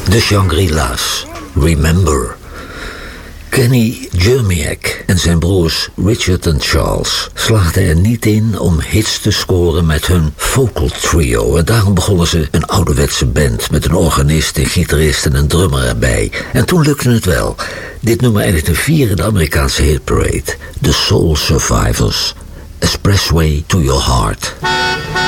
De Shangri-La's, Remember. Kenny Jermiak en zijn broers Richard en Charles slaagden er niet in om hits te scoren met hun vocal trio. En daarom begonnen ze een ouderwetse band met een organist, een gitarist en een drummer erbij. En toen lukte het wel. Dit nummer eindigde 4 in de Amerikaanse hitparade. The Soul Survivors, Expressway to Your Heart.